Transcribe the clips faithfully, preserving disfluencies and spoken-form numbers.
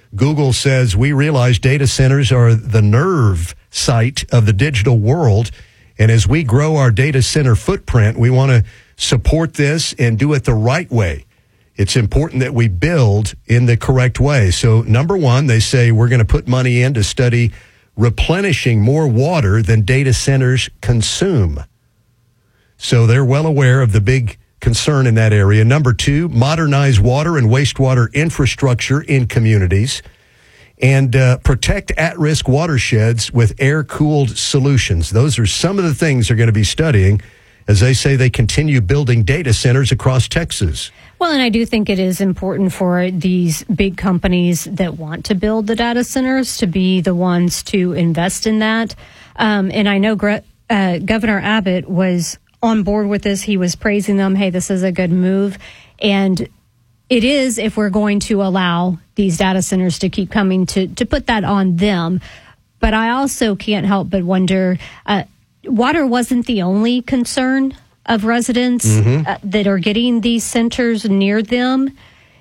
Google says we realize data centers are the nerve site of the digital world. And as we grow our data center footprint, we want to support this and do it the right way. It's important that we build in the correct way. So number one, they say we're going to put money in to study replenishing more water than data centers consume. So they're well aware of the big concern in that area. Number two, modernize water and wastewater infrastructure in communities and uh, protect at-risk watersheds with air-cooled solutions. Those are some of the things they're going to be studying as they say they continue building data centers across Texas. Well, and I do think it is important for these big companies that want to build the data centers to be the ones to invest in that. Um, and I know uh, Governor Abbott was on board with this. He was praising them. Hey, this is a good move. And it is, if we're going to allow these data centers to keep coming, to, to put that on them. But I also can't help but wonder, uh, water wasn't the only concern of residents mm-hmm. uh, that are getting these centers near them.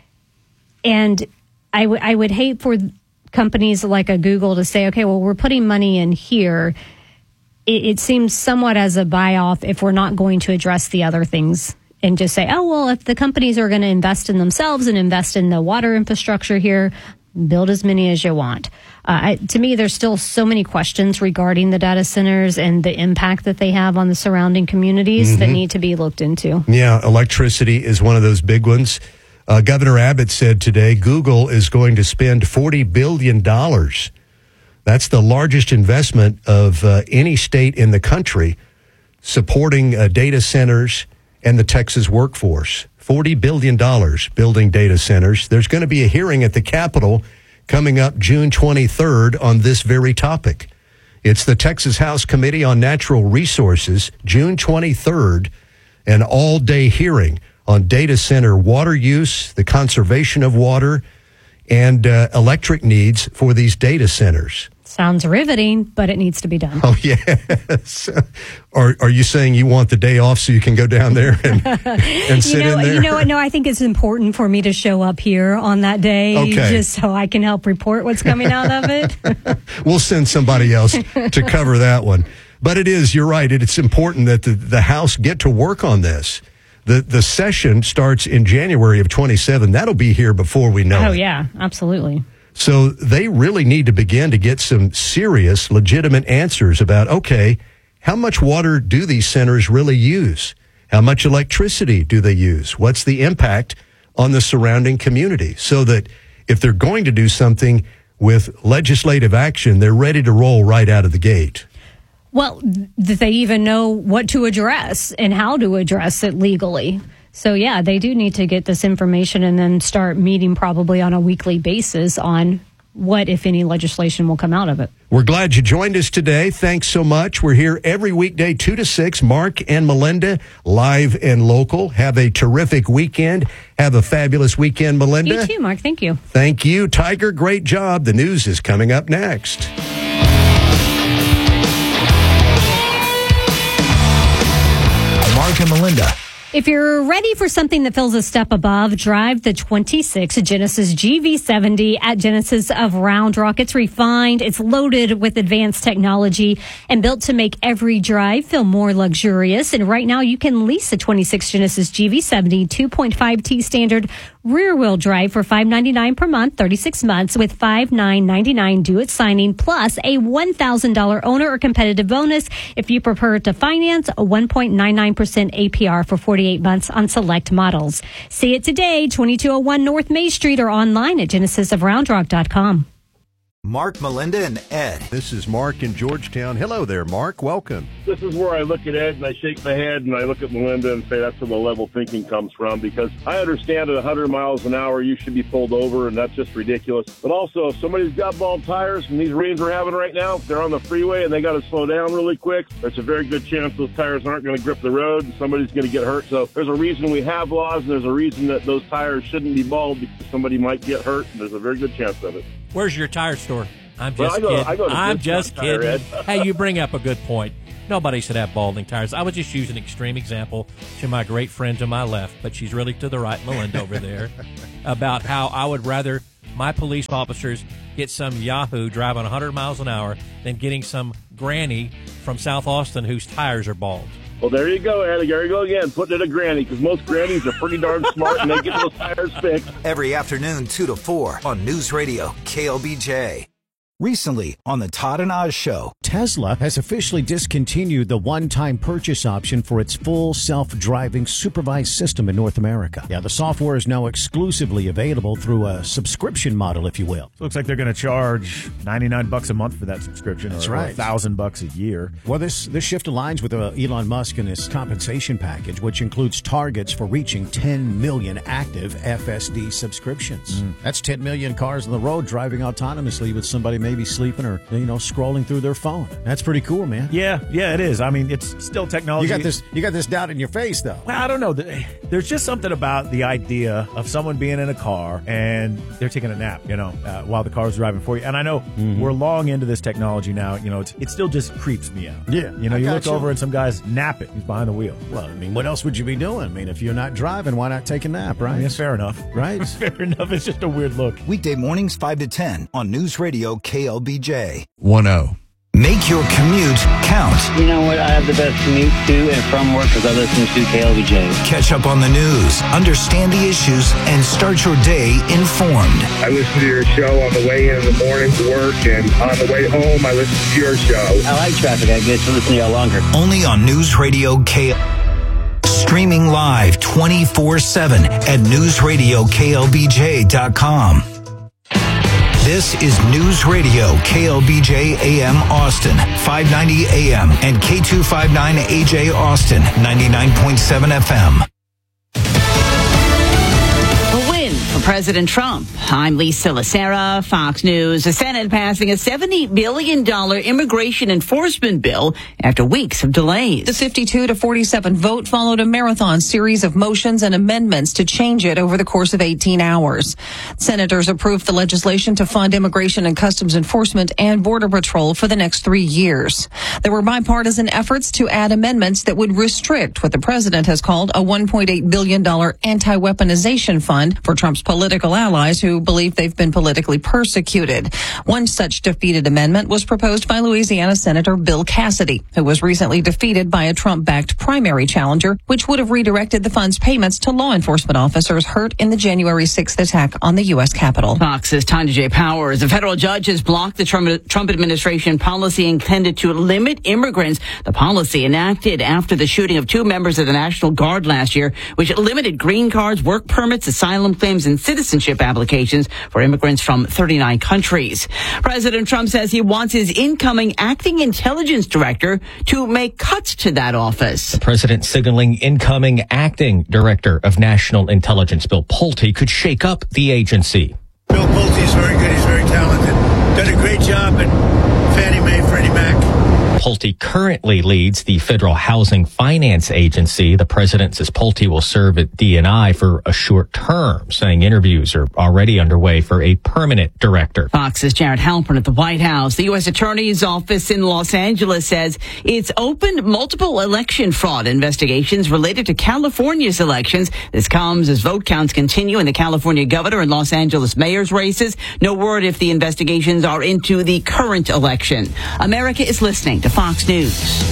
And I, w- I would hate for companies like a Google to say, okay, well, we're putting money in here. It, it seems somewhat as a buy-off if we're not going to address the other things and just say, oh, well, if the companies are going to invest in themselves and invest in the water infrastructure here, build as many as you want. Uh, I, to me, there's still so many questions regarding the data centers and the impact that they have on the surrounding communities mm-hmm. that need to be looked into. Yeah, electricity is one of those big ones. Uh, Governor Abbott said today Google is going to spend forty billion dollars. That's the largest investment of uh, any state in the country supporting uh, data centers and the Texas workforce. forty billion dollars building data centers. There's going to be a hearing at the Capitol coming up June twenty-third on this very topic. It's the Texas House Committee on Natural Resources, June twenty-third, an all-day hearing on data center water use, the conservation of water, and uh, electric needs for these data centers. Sounds riveting, but it needs to be done. Oh, yes. Are, are you saying you want the day off so you can go down there and, and sit you know, in there? You know what? No, I think it's important for me to show up here on that day okay. just so I can help report what's coming out of it. We'll send somebody else to cover that one. But it is, you're right, it, it's important that the, the House get to work on this. The the session starts in January of twenty-seven. That'll be here before we know oh, it. Oh, yeah, absolutely. So they really need to begin to get some serious, legitimate answers about, okay, how much water do these centers really use? How much electricity do they use? What's the impact on the surrounding community? So that if they're going to do something with legislative action, they're ready to roll right out of the gate. Well, that they even know what to address and how to address it legally. So, yeah, they do need to get this information and then start meeting probably on a weekly basis on what, if any, legislation will come out of it. We're glad you joined us today. Thanks so much. We're here every weekday, two to six. Mark and Melinda, live and local. Have a terrific weekend. Have a fabulous weekend, Melinda. You too, Mark. Thank you. Thank you, Tiger. Great job. The news is coming up next. Mark and Melinda. If you're ready for something that feels a step above, drive the twenty-six Genesis G V seventy at Genesis of Round Rock. It's refined, it's loaded with advanced technology, and built to make every drive feel more luxurious. And right now, you can lease a twenty-six Genesis G V seventy two point five T standard rear-wheel drive for five hundred ninety-nine dollars per month, thirty-six months, with five thousand nine hundred ninety-nine dollars due at signing, plus a one thousand dollars owner or competitive bonus if you prefer to finance a one point nine nine percent A P R for forty-eight months on select models. See it today, twenty-two oh one North May Street, or online at genesis of round rock dot com. Mark, Melinda, and Ed. This is Mark in Georgetown. Hello there, Mark. Welcome. This is where I look at Ed and I shake my head and I look at Melinda and say that's where the level thinking comes from, because I understand at one hundred miles an hour you should be pulled over, and that's just ridiculous. But also, if somebody's got bald tires, and these rains we're having right now, if they're on the freeway and they got to slow down really quick, there's a very good chance those tires aren't going to grip the road and somebody's going to get hurt. So there's a reason we have laws, and there's a reason that those tires shouldn't be bald, because somebody might get hurt, and there's a very good chance of it. Where's your tire store? I'm just well, I go, kidding. I go to I'm just tire, kidding. Ed. Hey, you bring up a good point. Nobody should have balding tires. I would just use an extreme example to my great friend to my left, but she's really to the right, Melinda over there, about how I would rather my police officers get some yahoo driving one hundred miles an hour than getting some granny from South Austin whose tires are bald. Well, there you go, Eddie. There you go again, putting it a granny, because most grannies are pretty darn smart and they get those tires fixed. Every afternoon, two to four on News Radio K L B J. Recently on the Todd and Oz Show. Tesla has officially discontinued the one-time purchase option for its full self-driving supervised system in North America. Yeah, the software is now exclusively available through a subscription model, if you will. Looks like they're going to charge ninety-nine bucks a month for that subscription. That's or right. one thousand bucks a year. Well, this, this shift aligns with uh, Elon Musk and his compensation package, which includes targets for reaching ten million active F S D subscriptions. Mm. That's ten million cars on the road driving autonomously with somebody maybe sleeping or, you know, scrolling through their phone. That's pretty cool, man. Yeah, yeah, it is. I mean, it's still technology. You got this you got this doubt in your face, though. Well, I don't know. There's just something about the idea of someone being in a car and they're taking a nap, you know, uh, while the car's driving for you. And I know mm-hmm. we're long into this technology now. You know, it's, it still just creeps me out. Yeah. You know, I you look you. over and some guy's napping. He's behind the wheel. Well, I mean, what else would you be doing? I mean, if you're not driving, why not take a nap, right? I mean, it's fair enough. Right? Fair enough. It's just a weird look. Weekday mornings, five to ten on News Radio K L B J. one oh. Make your commute count. You know what? I have the best commute to and from work because I listen to K L B J. Catch up on the news, understand the issues, and start your day informed. I listen to your show on the way in, in the morning to work, and on the way home, I listen to your show. I like traffic. I get to listen to y'all longer. Only on News Radio K. Streaming live twenty-four seven at news radio K L B J dot com. This is News Radio K L B J A M Austin, five ninety A M, and K two fifty-nine A J Austin, ninety-nine point seven F M. A win for President Trump. I'm Lisa Lacera, Fox News. The Senate passing a seventy billion dollars immigration enforcement bill after weeks of delays. The fifty-two to forty-seven vote followed a marathon series of motions and amendments to change it over the course of eighteen hours. Senators approved the legislation to fund Immigration and Customs Enforcement and Border Patrol for the next three years. There were bipartisan efforts to add amendments that would restrict what the president has called a one point eight billion dollars anti-weaponization fund for Trump's political allies who believe they've been politically persecuted. One such defeated amendment was proposed by Louisiana Senator Bill Cassidy, who was recently defeated by a Trump-backed primary challenger, which would have redirected the fund's payments to law enforcement officers hurt in the January sixth attack on the U S Capitol. Fox's Tanya J. Powers. A federal judge has blocked the Trump, Trump administration policy intended to limit immigrants. The policy enacted after the shooting of two members of the National Guard last year, which limited green cards, work permits, asylum claims, and citizenship applications for immigrants from thirty-nine countries. President Trump says he wants his incoming acting intelligence director to make cuts to that office. The president signaling incoming acting director of national intelligence, Bill Pulte, could shake up the agency. Bill Pulte is very good. He's very talented. Done a great job at Fannie Mae, Freddie Mac. Pulte currently leads the Federal Housing Finance Agency. The president says Pulte will serve at D and I for a short term, saying interviews are already underway for a permanent director. Fox's Jared Halpern at the White House. The U S Attorney's Office in Los Angeles says it's opened multiple election fraud investigations related to California's elections. This comes as vote counts continue in the California governor and Los Angeles mayor's races. No word if the investigations are into the current election. America is listening to Fox News.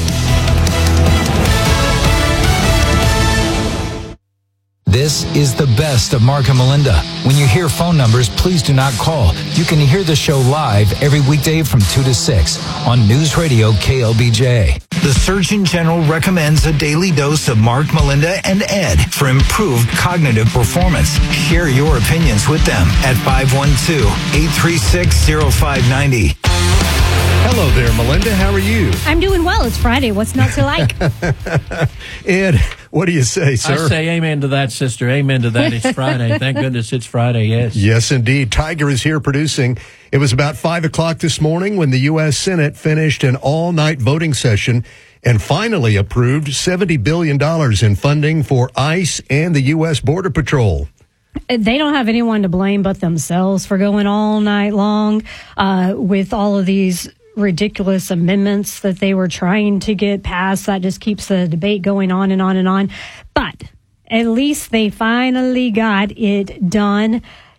This is the best of Mark and Melinda. When you hear phone numbers, please do not call. You can hear the show live every weekday from two to six on News Radio K L B J. The Surgeon General recommends a daily dose of Mark, Melinda, and Ed for improved cognitive performance. Share your opinions with them at five one two, eight three six, zero five nine zero. Hello there, Melinda. How are you? I'm doing well. It's Friday. What's not to like? Ed, what do you say, sir? I say amen to that, sister. Amen to that. It's Friday. Thank goodness it's Friday, yes. Yes, indeed. Tiger is here producing. It was about five o'clock this morning when the U S Senate finished an all-night voting session and finally approved seventy billion dollars in funding for ICE and the U S Border Patrol. They don't have anyone to blame but themselves for going all night long uh, with all of these ridiculous amendments that they were trying to get passed. That just keeps the debate going on and on and on. But at least they finally got it done.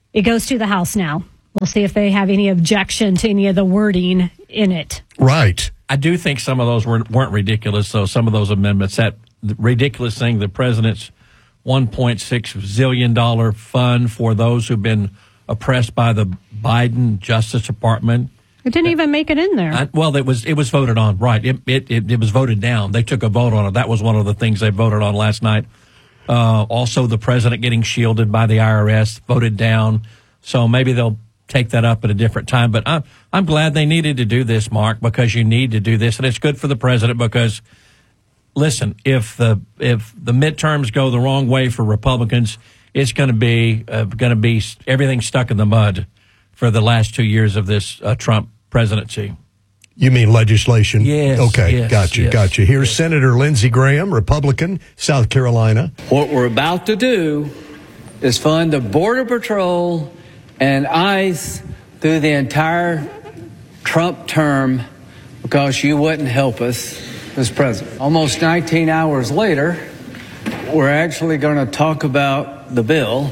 it goes to the House now. We'll see if they have any objection to any of the wording in it. Right. I do think some of those weren't, weren't ridiculous, so some of those amendments, that ridiculous thing, the president's one point six zillion dollars fund for those who've been oppressed by the Biden Justice Department. It didn't even make it in there. I, well, it was it was voted on, right. It, it, it, it was voted down. They took a vote on it. That was one of the things they voted on last night. Uh, also, the president getting shielded by the I R S, voted down. So maybe they'll take that up at a different time. But I'm, I'm glad they needed to do this, Mark, because you need to do this. And it's good for the president because, listen, if the if the midterms go the wrong way for Republicans, it's going to be uh, going to be everything stuck in the mud for the last two years of this uh, Trump presidency. You mean legislation? Yes. Okay, yes, gotcha, yes, gotcha. Here's yes. Senator Lindsey Graham, Republican, South Carolina. What we're about to do is fund the Border Patrol and ICE through the entire Trump term because you wouldn't help us as president. Almost nineteen hours later, we're actually going to talk about the bill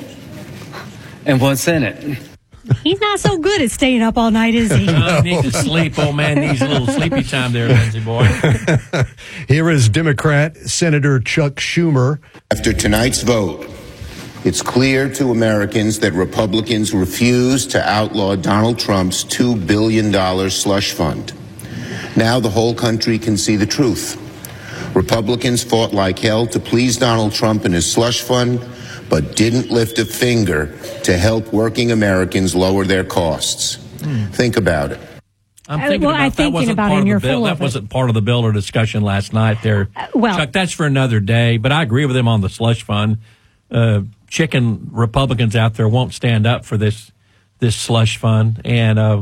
and what's in it. He's not so good at staying up all night, is he? No, he needs to sleep. Old man needs a little sleepy time there, Lindsey boy. Here is Democrat Senator Chuck Schumer. After tonight's vote, it's clear to Americans that Republicans refuse to outlaw Donald Trump's two billion dollars slush fund. Now the whole country can see the truth. Republicans fought like hell to please Donald Trump and his slush fund, but didn't lift a finger to help working Americans lower their costs. Hmm. Think about it. I'm thinking well, about I'm that thinking wasn't about part it, of and the you're bill. full That of it. wasn't part of the bill or discussion last night. There, Uh, well- Chuck, that's for another day. But I agree with him on the slush fund. Uh, chicken Republicans out there won't stand up for this this slush fund, and uh,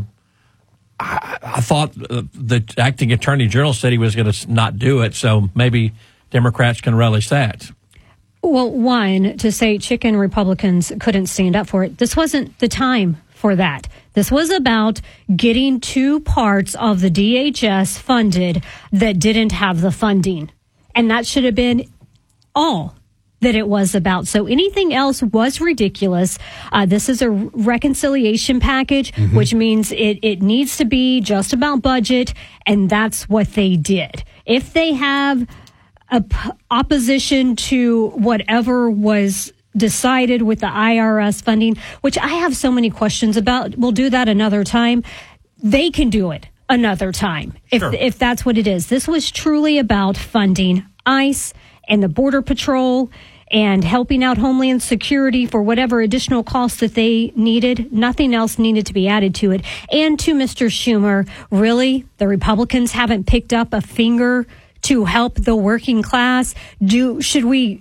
I, I thought uh, the acting attorney general said he was going to not do it. So maybe Democrats can relish that. Well, one, to say chicken Republicans couldn't stand up for it, this wasn't the time for that. This was about getting two parts of the D H S funded that didn't have the funding. And that should have been all that it was about. So anything else was ridiculous. Uh, this is a reconciliation package, mm-hmm. which means it, it needs to be just about budget. And that's what they did. If they have a p- opposition to whatever was decided with the I R S funding, which I have so many questions about. We'll do that another time. They can do it another time if Sure. if that's what it is. This was truly about funding ICE and the Border Patrol and helping out Homeland Security for whatever additional costs that they needed. Nothing else needed to be added to it. And to Mister Schumer, really, the Republicans haven't picked up a finger to help the working class. Do should we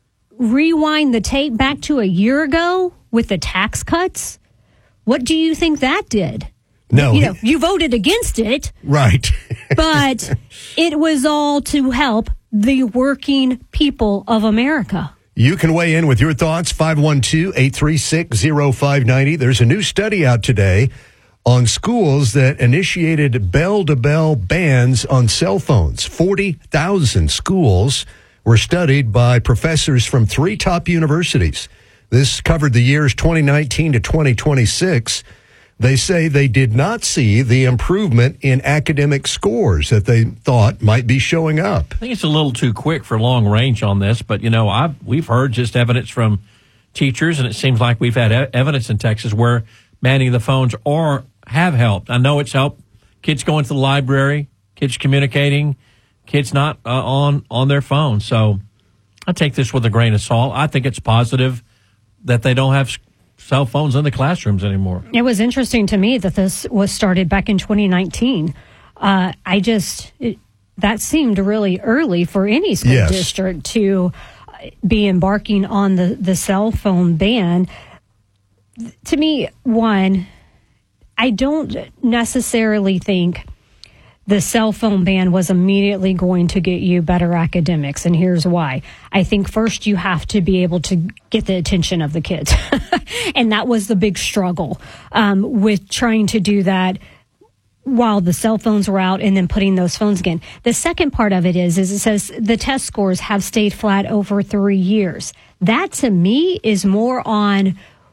rewind the tape back to a year ago with the tax cuts? What do you think that did? No. You know, you voted against it. Right. But it was all to help the working people of America. You can weigh in with your thoughts, five one two, eight three six, zero five nine zero. There's a new study out today on schools that initiated bell-to-bell bans on cell phones. forty thousand schools were studied by professors from three top universities. This covered the years twenty nineteen to twenty twenty-six. They say they did not see the improvement in academic scores that they thought might be showing up. I think it's a little too quick for long range on this, but, you know, I've, we've heard just evidence from teachers, and it seems like we've had e- evidence in Texas where manning the phones or have helped. I know it's helped kids going to the library, kids communicating, kids not uh, on, on their phones. So I take this with a grain of salt. I think it's positive that they don't have cell phones in the classrooms anymore. It was interesting to me that this was started back in twenty nineteen. Uh, I just, it, that seemed really early for any school Yes. district to be embarking on the, the cell phone ban. To me, one, I don't necessarily think the cell phone ban was immediately going to get you better academics. And here's why. I think first you have to be able to get the attention of the kids. And that was the big struggle um, with trying to do that while the cell phones were out and then putting those phones again. The second part of it is, is it says the test scores have stayed flat over three years. That to me is more on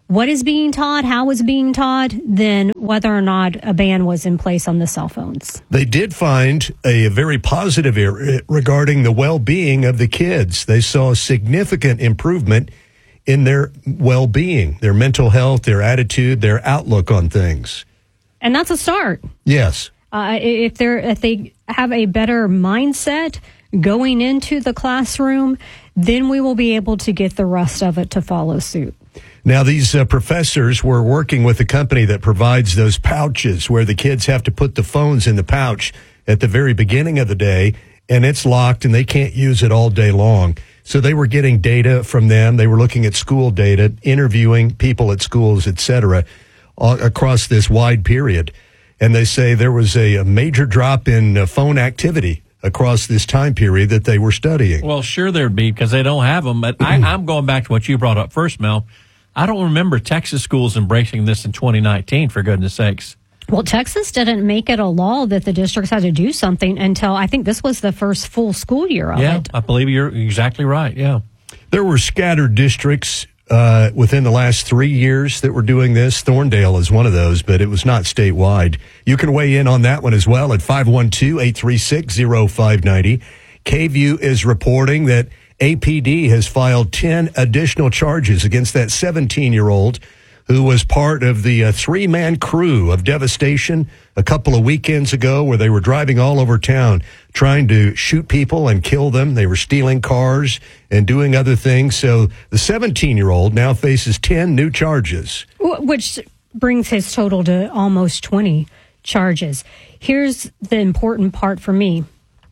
what is being taught, how is being taught, than whether or not a ban was in place on the cell phones. They did find a very positive area regarding the well-being of the kids. They saw a significant improvement in their well-being, their mental health, their attitude, their outlook on things. And that's a start. Yes. Uh, if they're if they have a better mindset going into the classroom, then we will be able to get the rest of it to follow suit. Now, these uh, professors were working with a company that provides those pouches where the kids have to put the phones in the pouch at the very beginning of the day, and it's locked and they can't use it all day long. So they were getting data from them. They were looking at school data, interviewing people at schools, et cetera, all, across this wide period. And they say there was a, a major drop in uh, phone activity across this time period that they were studying. Well, sure there'd be, because they don't have them. But I, I'm going back to what you brought up first, Mel. I don't remember Texas schools embracing this in twenty nineteen, for goodness sakes. Well, Texas didn't make it a law that the districts had to do something until I think this was the first full school year of yeah, it. I believe you're exactly right, yeah. There were scattered districts uh, within the last three years that were doing this. Thorndale is one of those, but it was not statewide. You can weigh in on that one as well at five one two, eight three six, zero five nine zero. K V U is reporting that A P D has filed ten additional charges against that seventeen-year-old who was part of the uh, three-man crew of devastation a couple of weekends ago where they were driving all over town trying to shoot people and kill them. They were stealing cars and doing other things. So the seventeen-year-old now faces ten new charges. Which brings his total to almost twenty charges. Here's the important part for me.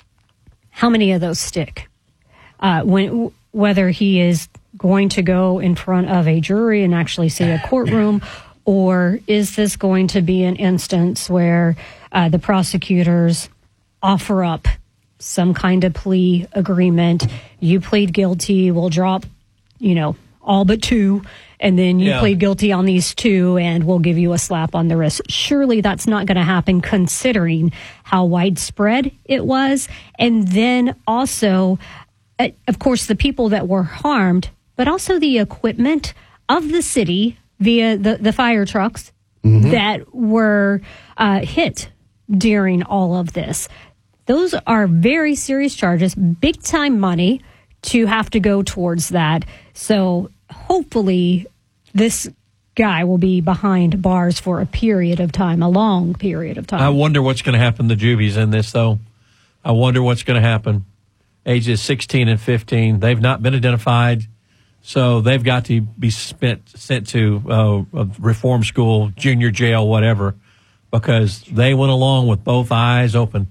How many of those stick? Uh, when whether he is going to go in front of a jury and actually see a courtroom, or is this going to be an instance where uh, the prosecutors offer up some kind of plea agreement? You plead guilty, we'll drop, you know, all but two, and then you Yeah. plead guilty on these two, and we'll give you a slap on the wrist. Surely that's not going to happen, considering how widespread it was. And then also, uh, of course, the people that were harmed, but also the equipment of the city via the, the fire trucks mm-hmm. that were uh, hit during all of this. Those are very serious charges, big time money to have to go towards that. So hopefully this guy will be behind bars for a period of time, a long period of time. I wonder what's going to happen to juvies in this, though. I wonder what's going to happen. Ages sixteen and fifteen, they've not been identified, so they've got to be spent, sent to uh, a reform school, junior jail, whatever, because they went along with both eyes open.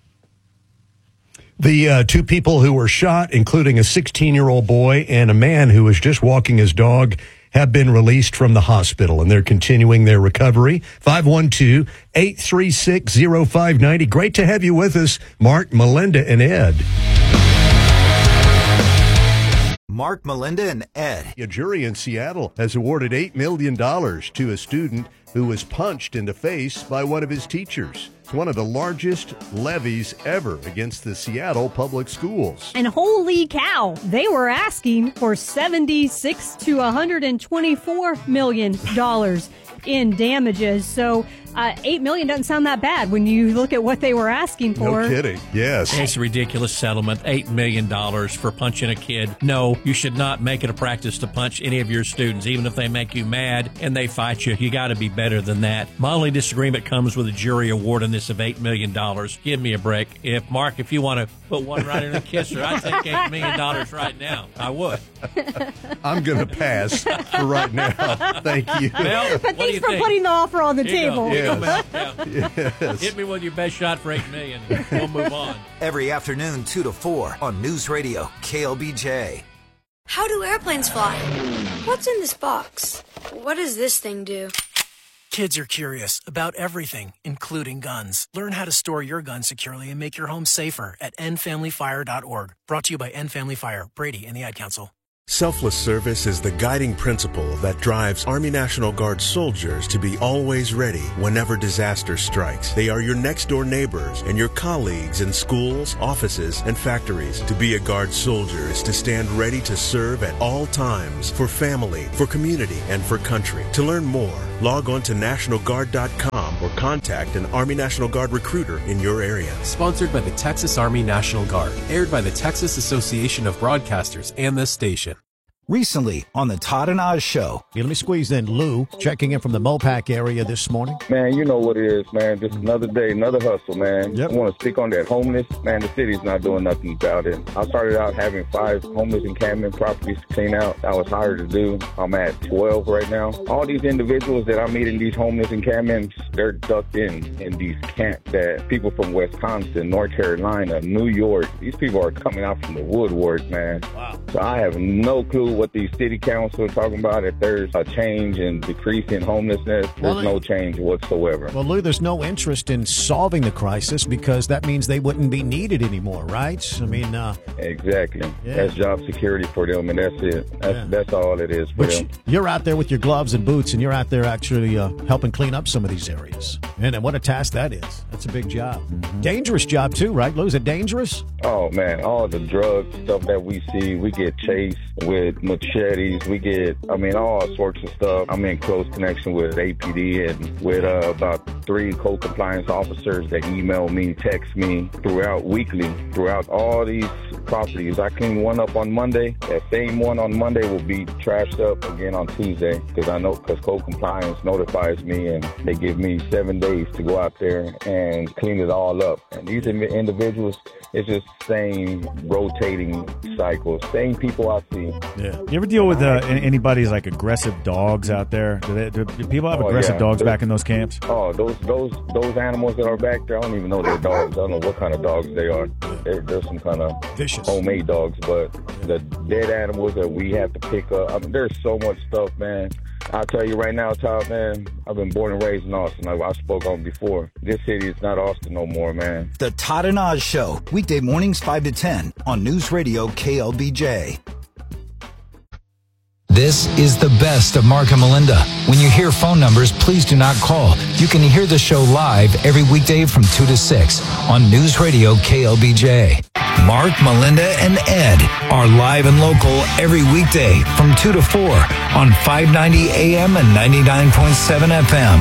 The uh, two people who were shot, including a sixteen-year-old boy and a man who was just walking his dog, have been released from the hospital, and they're continuing their recovery. five one two, eight three six, zero five nine zero. Great to have you with us, Mark, Melinda, and Ed. Mark, Melinda, and Ed. A jury in Seattle has awarded eight million dollars to a student who was punched in the face by one of his teachers. It's one of the largest levies ever against the Seattle public schools. And holy cow, they were asking for seventy-six to one hundred twenty-four million dollars in damages. So uh, eight million dollars doesn't sound that bad when you look at what they were asking for. No kidding. Yes. It's a ridiculous settlement. eight million dollars for punching a kid. No, you should not make it a practice to punch any of your students, even if they make you mad and they fight you. You got to be better than that. My only disagreement comes with a jury awarding this of eight million dollars. Give me a break. If, Mark, if you want to put one right in a kisser, I'd take eight million dollars right now. I would. I'm going to pass for right now. Thank you. Mel, But what do thanks you for think? putting the offer on the Here you go. table. Here you go, Mel. Yes. Yeah. Yes. Hit me with your best shot for eight million dollars. We'll move on. Every afternoon, two to four on News Radio K L B J. How do airplanes fly? What's in this box? What does this thing do? Kids are curious about everything, including guns. Learn how to store your gun securely and make your home safer at end family fire dot org. Brought to you by End Family Fire, Brady, and the Ad Council. Selfless service is the guiding principle that drives Army National Guard soldiers to be always ready whenever disaster strikes. They are your next-door neighbors and your colleagues in schools, offices, and factories. To be a Guard soldier is to stand ready to serve at all times for family, for community, and for country. To learn more, log on to National Guard dot com or contact an Army National Guard recruiter in your area. Sponsored by the Texas Army National Guard. Aired by the Texas Association of Broadcasters and this station. Recently on the Todd and Oz Show. Yeah, let me squeeze in Lou, checking in from the Mopac area this morning. Man, you know what it is, man. Just another day, another hustle, man. Yep. I want to speak on that homeless. Man, the city's not doing nothing about it. I started out having five homeless encampment properties to clean out. I was hired to do. I'm at twelve right now. All these individuals that I meet in these homeless encampments, they're ducked in in these camps that people from Wisconsin, North Carolina, New York, these people are coming out from the woodwork, man. Wow. So I have no clue what the city council are talking about. If there's a change and decrease in homelessness, there's well, no change whatsoever. Well, Lou, there's no interest in solving the crisis because that means they wouldn't be needed anymore, right? I mean, uh, exactly. Yeah. That's job security for them, and that's it. That's, yeah. that's all it is for but them. You're out there with your gloves and boots, and you're out there actually uh, helping clean up some of these areas. And, and what a task that is. That's a big job. Mm-hmm. Dangerous job, too, right, Lou? Is it dangerous? Oh, man. All the drug stuff that we see, we get chased with machetes. We get, I mean, all sorts of stuff. I'm in close connection with A P D and with uh, about three code compliance officers that email me, text me throughout weekly, throughout all these properties. I clean one up on Monday. That same one on Monday will be trashed up again on Tuesday because I know, because code compliance notifies me and they give me seven days to go out there and clean it all up. And these individuals, it's just same rotating cycles, same people I see. Yeah. You ever deal with uh, anybody's like aggressive dogs out there? Do, they, do, do people have oh, aggressive yeah. dogs Those, back in those camps? Oh, those those those animals that are back there, I don't even know they're dogs. I don't know what kind of dogs they are. They're, they're some kind of vicious homemade dogs, but the dead animals that we have to pick up, I mean, there's so much stuff, man. I'll tell you right now, Todd, man, I've been born and raised in Austin. Like I spoke on before. This city is not Austin no more, man. The Todd and Oz Show, weekday mornings five to ten on News Radio K L B J. This is the best of Mark and Melinda. When you hear phone numbers, please do not call. You can hear the show live every weekday from two to six on News Radio K L B J. Mark, Melinda, and Ed are live and local every weekday from two to four on five ninety A M and ninety-nine point seven F M.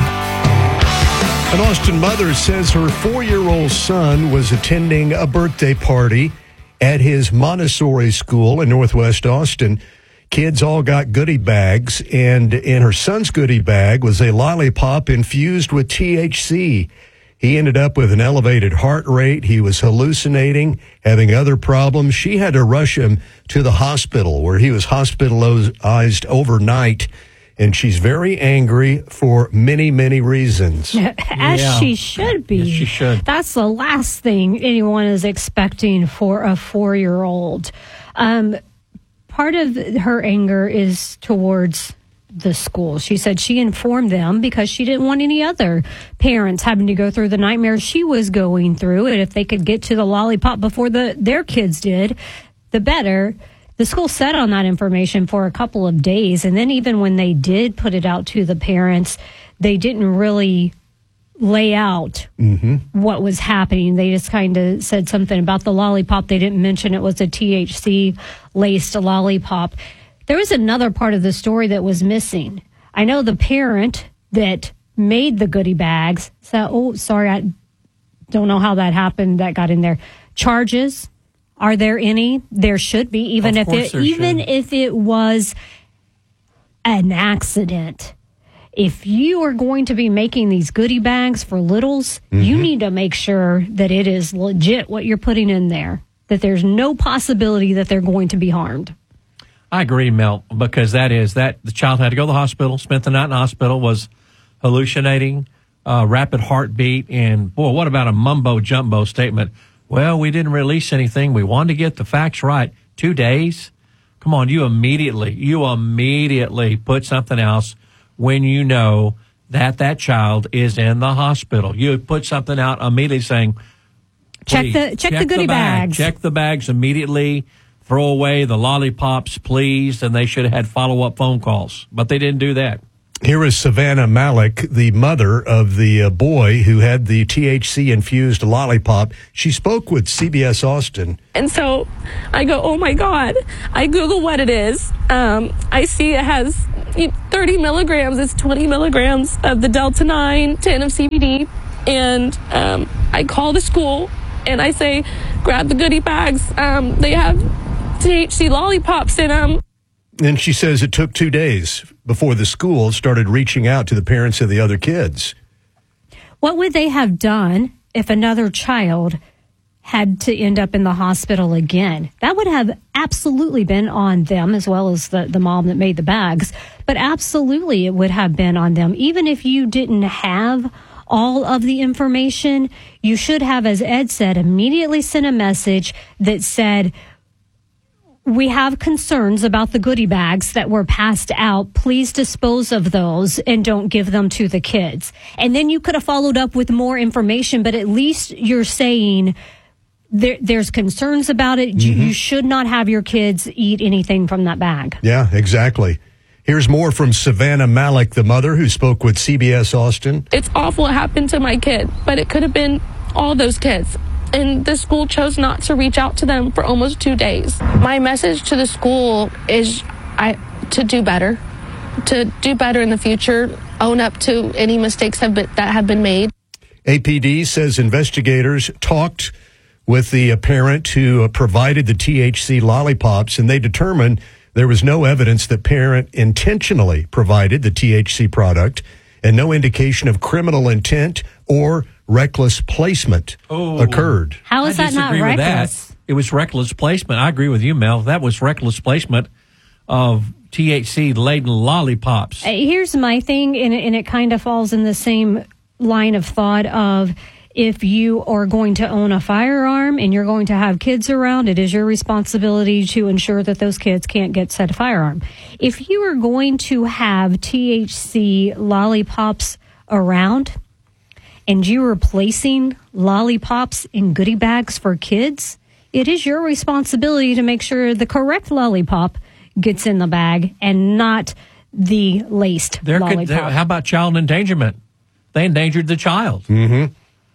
An Austin mother says her four-year-old son was attending a birthday party at his Montessori school in Northwest Austin. Kids all got goodie bags, and in her son's goodie bag was a lollipop infused with T H C. He ended up with an elevated heart rate. He was hallucinating, having other problems. She had to rush him to the hospital, where he was hospitalized overnight. And she's very angry for many, many reasons. As yeah. she should be. Yes, she should. That's the last thing anyone is expecting for a four-year-old. Um, part of her anger is towards the school. She said she informed them because she didn't want any other parents having to go through the nightmares she was going through. And if they could get to the lollipop before the their kids did, the better. The school sat on that information for a couple of days, and then even when they did put it out to the parents, they didn't really lay out mm-hmm. what was happening. They just kind of said something about the lollipop. They didn't mention it was a T H C-laced lollipop. There was another part of the story that was missing. I know the parent that made the goodie bags said, oh, sorry, I don't know how that happened, that got in there. Charges. Are there any? There should be, even if it even should. if it was an accident. If you are going to be making these goodie bags for littles, mm-hmm. you need to make sure that it is legit what you're putting in there, that there's no possibility that they're going to be harmed. I agree, Mel, because that is that the child had to go to the hospital, spent the night in the hospital, was hallucinating, uh, rapid heartbeat, and boy, what about a mumbo jumbo statement? Well, we didn't release anything. We wanted to get the facts right. Two days? Come on, you immediately, you immediately put something else when you know that that child is in the hospital. You put something out immediately saying, check the check, check the goodie the bag, bags. Check the bags immediately. throw away the lollipops, please, and they should have had follow-up phone calls. But they didn't do that. Here is Savannah Malik, the mother of the uh, boy who had the T H C-infused lollipop. She spoke with C B S Austin. And so I go, oh, my God. I Google what it is. Um, I see it has thirty milligrams. It's twenty milligrams of the Delta nine, ten of C B D. And um, I call the school, and I say, grab the goodie bags. Um, they have T H C lollipops in them. And she says it took two days before the school started reaching out to the parents of the other kids. What would they have done if another child had to end up in the hospital again? That would have absolutely been on them, as well as the, the mom that made the bags. But absolutely it would have been on them. Even if you didn't have all of the information, you should have, as Ed said, immediately sent a message that said, we have concerns about the goodie bags that were passed out. Please dispose of those and don't give them to the kids. And then you could have followed up with more information, but at least you're saying there, there's concerns about it. Mm-hmm. You, you should not have your kids eat anything from that bag. Yeah, exactly. Here's more from Savannah Malik, the mother who spoke with C B S Austin. It's awful what happened to my kid, but it could have been all those kids. And the school chose not to reach out to them for almost two days. My message to the school is I to do better, to do better in the future, own up to any mistakes have been, that have been made. A P D says investigators talked with the parent who provided the T H C lollipops, and they determined there was no evidence that parent intentionally provided the T H C product and no indication of criminal intent or reckless placement oh, occurred. How is I that not disagree with reckless? That. It was reckless placement. I agree with you, Mel. That was reckless placement of T H C-laden lollipops. Uh, here's my thing, and, and it kind of falls in the same line of thought of if you are going to own a firearm and you're going to have kids around, it is your responsibility to ensure that those kids can't get said firearm. If you are going to have T H C lollipops around and you're replacing lollipops in goodie bags for kids, it is your responsibility to make sure the correct lollipop gets in the bag and not the laced there lollipop. Could, there, how about child endangerment? They endangered the child. Mm-hmm.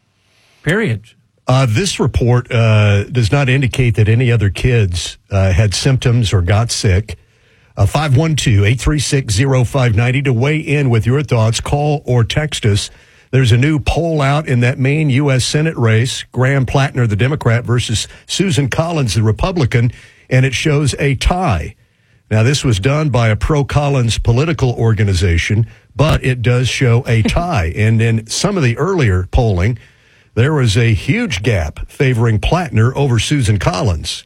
Period. Uh, this report uh, does not indicate that any other kids uh, had symptoms or got sick. Uh, five one two, eight three six, zero five nine zero to weigh in with your thoughts. Call or text us. There's a new poll out in that Maine U S Senate race, Graham Plattner, the Democrat, versus Susan Collins, the Republican, and it shows a tie. Now, this was done by a pro-Collins political organization, but it does show a tie. And in some of the earlier polling, there was a huge gap favoring Plattner over Susan Collins.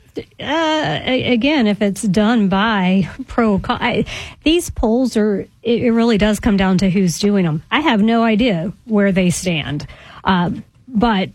Uh, again, if it's done by pro, I, these polls are, it, it really does come down to who's doing them. I have no idea where they stand. Uh, but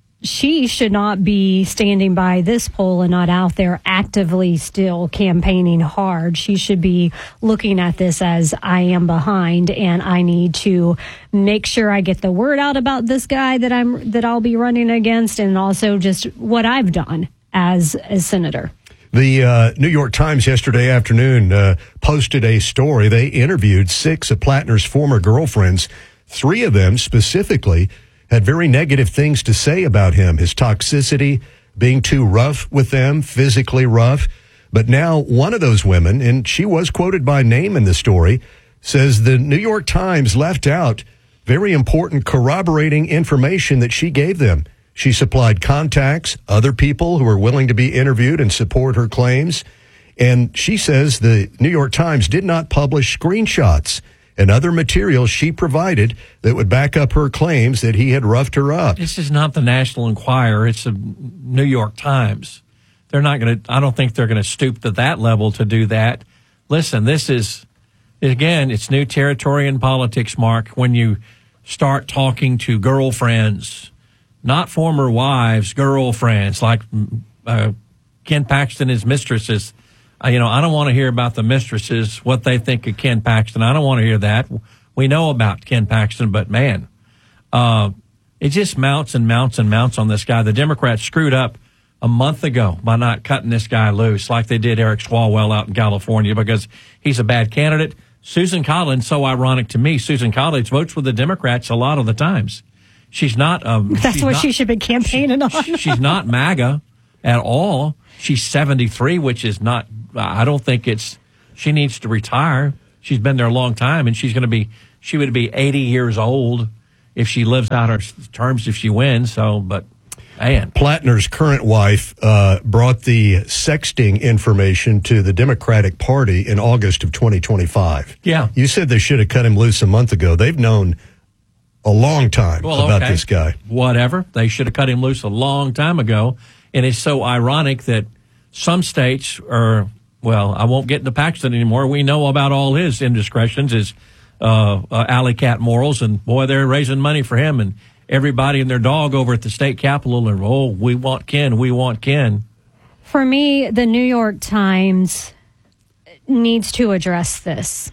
she should not be standing by this poll and not out there actively still campaigning hard. She should be looking at this as I am behind and I need to make sure I get the word out about this guy that I'm, that I'll be running against, and also just what I've done as a senator. The uh, New York Times yesterday afternoon uh, posted a story. They interviewed six of Plattner's former girlfriends. Three of them specifically had very negative things to say about him, his toxicity, being too rough with them, physically rough. But now one of those women, and she was quoted by name in the story, says the New York Times left out very important corroborating information that she gave them. She supplied contacts, other people who were willing to be interviewed and support her claims. And she says the New York Times did not publish screenshots and other materials she provided that would back up her claims that he had roughed her up. This is not the National Enquirer. It's the New York Times. They're not going to, I don't think they're going to stoop to that level to do that. Listen, this is, again, it's new territory in politics, Mark, when you start talking to girlfriends, not former wives, girlfriends, like uh, Ken Paxton, his mistresses. Uh, you know, I don't want to hear about the mistresses, what they think of Ken Paxton. I don't want to hear that. We know about Ken Paxton, but man, uh, it just mounts and mounts and mounts on this guy. The Democrats screwed up a month ago by not cutting this guy loose like they did Eric Swalwell out in California because he's a bad candidate. Susan Collins, so ironic to me, Susan Collins votes with the Democrats a lot of the times. She's not. Um, That's she's what not, she should be campaigning on. She's not MAGA at all. She's seventy-three, which is not, I don't think it's, she needs to retire. She's been there a long time, and she's going to be, she would be eighty years old if she lives out her terms, if she wins. So, but, man. Plattner's current wife uh, brought the sexting information to the Democratic Party in August of twenty twenty-five. Yeah. You said they should have cut him loose a month ago. They've known a long time well, about okay. this guy. Whatever. They should have cut him loose a long time ago. And it's so ironic that some states are, well, I won't get into Paxton anymore. We know about all his indiscretions, his uh, uh, alley cat morals, and boy, they're raising money for him. And everybody and their dog over at the state capitol are, oh, we want Ken, we want Ken. For me, the New York Times needs to address this.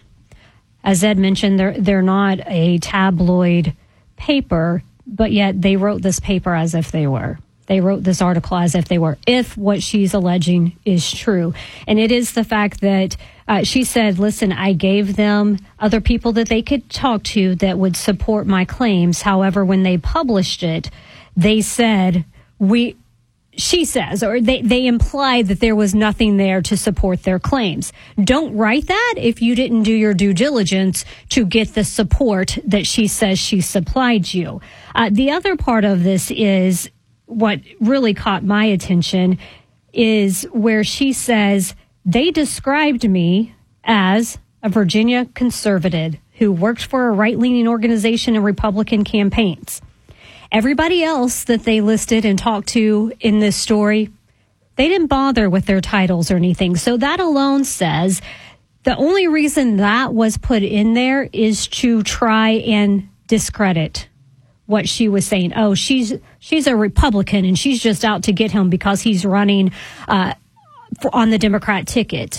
As Ed mentioned, they're, they're not a tabloid paper, but yet they wrote this paper as if they were. They wrote this article as if they were, if what she's alleging is true. And it is the fact that uh, she said, listen, I gave them other people that they could talk to that would support my claims. However, when they published it, they said, we, she says, or they, they implied that there was nothing there to support their claims. Don't write that if you didn't do your due diligence to get the support that she says she supplied you. Uh, the other part of this is, what really caught my attention is where she says, they described me as a Virginia conservative who worked for a right-leaning organization in Republican campaigns. Everybody else that they listed and talked to in this story, they didn't bother with their titles or anything. So that alone says the only reason that was put in there is to try and discredit what she was saying. Oh, she's she's a Republican and she's just out to get him because he's running uh, for, on the Democrat ticket.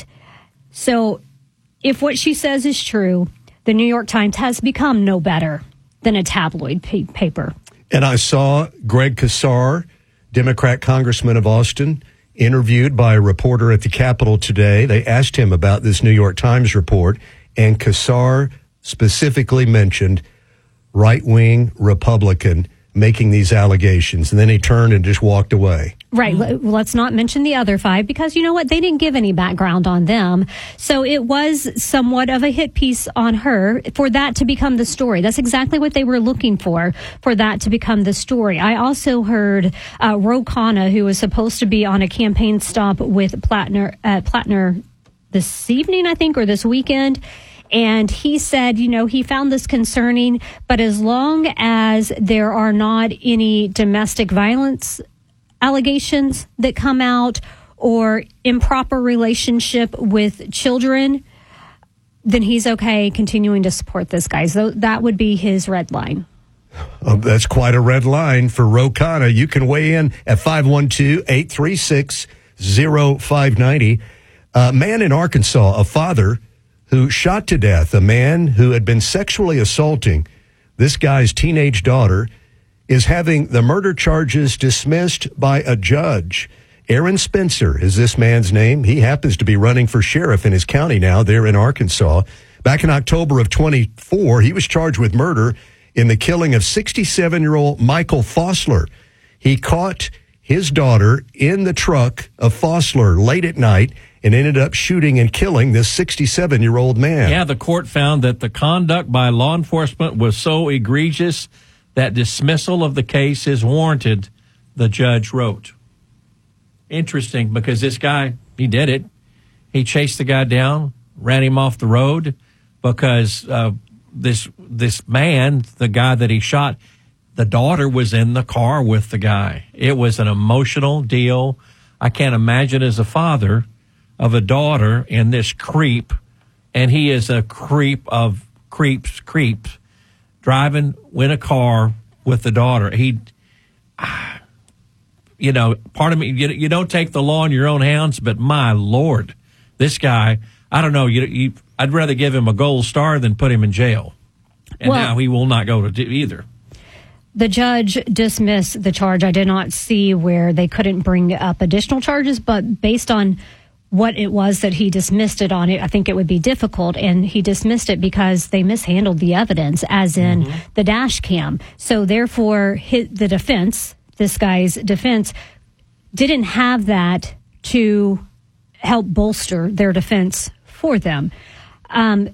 So if what she says is true, the New York Times has become no better than a tabloid pa- paper. And I saw Greg Casar, Democrat congressman of Austin, interviewed by a reporter at the Capitol today. They asked him about this New York Times report, and Casar specifically mentioned right-wing Republican making these allegations. And then he turned and just walked away. Right. Let's not mention the other five because you know what? They didn't give any background on them. So it was somewhat of a hit piece on her for that to become the story. That's exactly what they were looking for, for that to become the story. I also heard uh, Ro Khanna, who was supposed to be on a campaign stop with Plattner, uh, Plattner this evening, I think, or this weekend. And he said, you know, he found this concerning, but as long as there are not any domestic violence allegations that come out or improper relationship with children, then he's okay continuing to support this guy. So that would be his red line. Oh, that's quite a red line for Ro Khanna. You can weigh in at five one two, eight three six, zero five nine zero. A man in Arkansas, a father who shot to death a man who had been sexually assaulting this guy's teenage daughter, is having the murder charges dismissed by a judge. Aaron Spencer is this man's name. He happens to be running for sheriff in his county now there in Arkansas. Back in October of twenty-four, he was charged with murder in the killing of sixty-seven-year-old Michael Fossler. He caught his daughter in the truck of Fossler late at night and ended up shooting and killing this sixty-seven-year-old man. Yeah, the court found that the conduct by law enforcement was so egregious that dismissal of the case is warranted, the judge wrote. Interesting, because this guy, he did it. He chased the guy down, ran him off the road, because uh, this this man, the guy that he shot, the daughter was in the car with the guy. It was an emotional deal. I can't imagine as a father of a daughter and this creep, and he is a creep of creeps, creeps, driving in a car with the daughter. He, you know, part of me, you, you don't take the law in your own hands, but my Lord, this guy, I don't know, you, you, I'd rather give him a gold star than put him in jail. And well, now he will not go to do either. the judge dismissed the charge. I did not see where they couldn't bring up additional charges, but based on what it was that he dismissed it on, it, I think it would be difficult. And he dismissed it because they mishandled the evidence, as in mm-hmm. the dash cam. So therefore, his, the defense, this guy's defense, didn't have that to help bolster their defense for them. Um,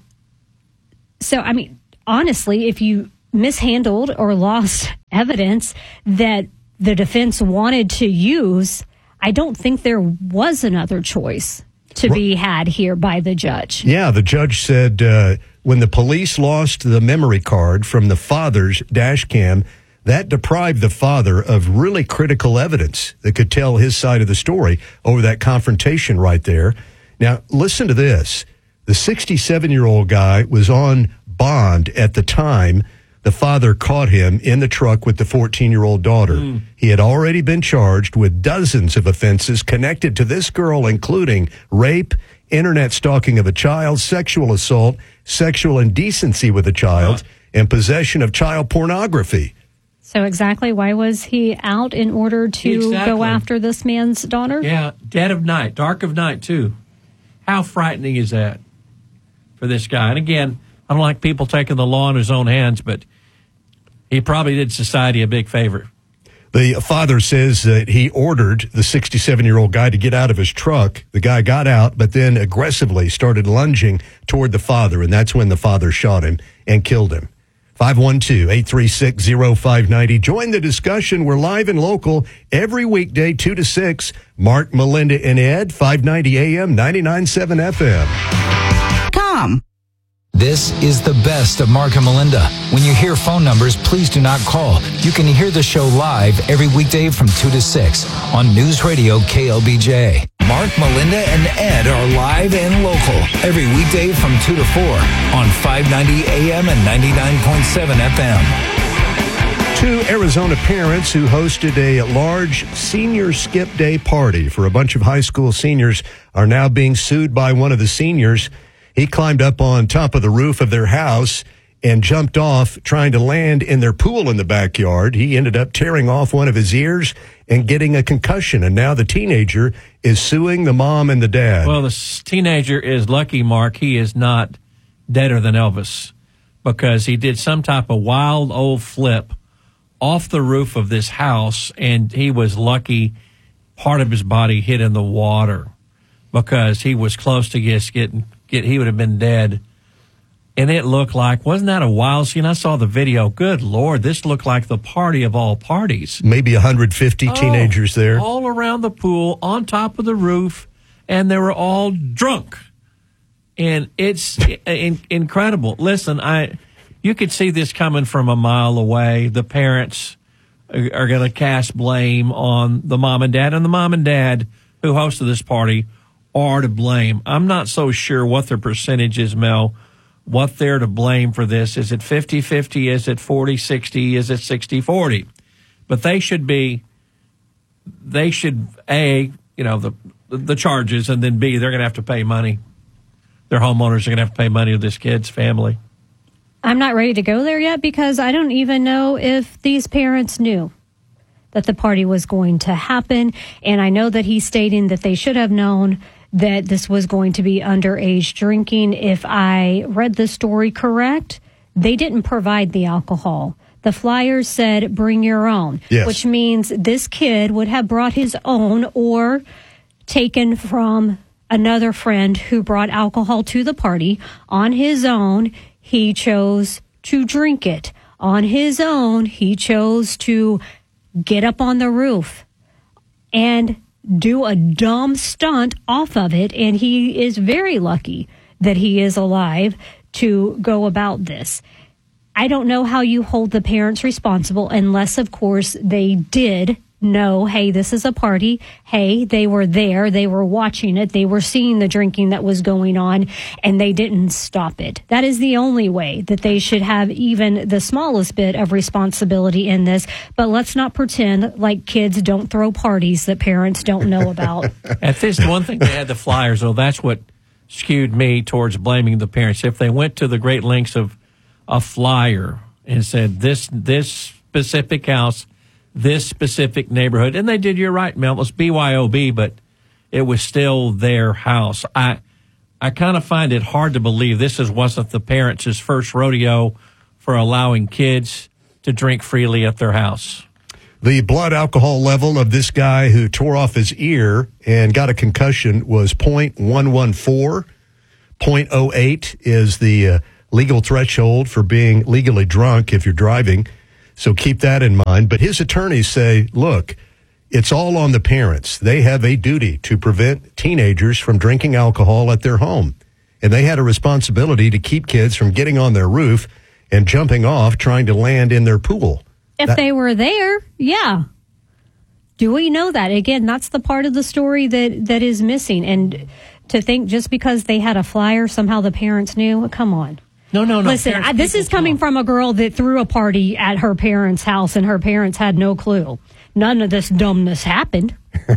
so, I mean, honestly, if you mishandled or lost evidence that the defense wanted to use, I don't think there was another choice to be had here by the judge. Yeah, the judge said uh, when the police lost the memory card from the father's dash cam, that deprived the father of really critical evidence that could tell his side of the story over that confrontation right there. Now, listen to this. The sixty-seven-year-old guy was on bond at the time the father caught him in the truck with the fourteen-year-old daughter. Mm. He had already been charged with dozens of offenses connected to this girl, including rape, internet stalking of a child, sexual assault, sexual indecency with a child, huh. and possession of child pornography. So exactly why was he out in order to exactly. go after this man's daughter? Yeah, dead of night, dark of night, too. How frightening is that for this guy? And again, I don't like people taking the law in his own hands, but he probably did society a big favor. The father says that he ordered the sixty-seven-year-old guy to get out of his truck. The guy got out, but then aggressively started lunging toward the father, and that's when the father shot him and killed him. five one two, eight three six, zero five nine zero. Join the discussion. We're live and local every weekday, two to six. Mark, Melinda, and Ed, five ninety A M, ninety-nine point seven F M. Come. This is the best of Mark and Melinda. When you hear phone numbers, please do not call. You can hear the show live every weekday from two to six on News Radio K L B J. Mark, Melinda, and Ed are live and local every weekday from two to four on five ninety A M and ninety-nine point seven F M. Two Arizona parents who hosted a large senior skip day party for a bunch of high school seniors are now being sued by one of the seniors. He climbed up on top of the roof of their house and jumped off, trying to land in their pool in the backyard. He ended up tearing off one of his ears and getting a concussion. And now the teenager is suing the mom and the dad. Well, the teenager is lucky, Mark. He is not deader than Elvis, because he did some type of wild old flip off the roof of this house, and he was lucky part of his body hit in the water, because he was close to just getting get he would have been dead. And it looked like, wasn't that a wild scene? I saw the video. Good Lord, this looked like the party of all parties. Maybe one hundred fifty oh, teenagers there. All around the pool, on top of the roof, and they were all drunk. And it's in, incredible. Listen, I you could see this coming from a mile away. The parents are, are going to cast blame on the mom and dad, and the mom and dad who hosted this party are to blame. I'm not so sure what their percentage is, Mel, what they're to blame for this. Is it fifty-fifty? Is it forty-sixty? Is it sixty-forty? But they should be, they should, A, you know, the the charges, and then B, they're going to have to pay money. Their homeowners are going to have to pay money to this kid's family. I'm not ready to go there yet, because I don't even know if these parents knew that the party was going to happen. And I know that he's stating that they should have known that this was going to be underage drinking. If I read the story correct, they didn't provide the alcohol. The flyers said, bring your own, yes. Which means this kid would have brought his own or taken from another friend who brought alcohol to the party. On his own, he chose to drink it. On his own, he chose to get up on the roof and do a dumb stunt off of it, and he is very lucky that he is alive to go about this. I don't know how you hold the parents responsible unless, of course, they did know, hey, this is a party. Hey, they were there. They were watching it. They were seeing the drinking that was going on, and they didn't stop it. That is the only way that they should have even the smallest bit of responsibility in this. But let's not pretend like kids don't throw parties that parents don't know about. At this one thing, they had the flyers, though. That's what skewed me towards blaming the parents. If they went to the great lengths of a flyer and said, this, this specific house, this specific neighborhood. And they did, you're right, Mel, it was B Y O B, but it was still their house. I I kind of find it hard to believe this is, wasn't the parents' first rodeo for allowing kids to drink freely at their house. The blood alcohol level of this guy who tore off his ear and got a concussion was point one one four. point oh eight is the uh, legal threshold for being legally drunk if you're driving. So keep that in mind. But his attorneys say, look, it's all on the parents. They have a duty to prevent teenagers from drinking alcohol at their home. And they had a responsibility to keep kids from getting on their roof and jumping off trying to land in their pool. If That- they were there, yeah. Do we know that? Again, that's the part of the story that, that is missing. And to think just because they had a flyer, somehow the parents knew, come on. No, no, no. Listen, parents, I, this is coming from a girl that threw a party at her parents' house and her parents had no clue. None of this dumbness happened.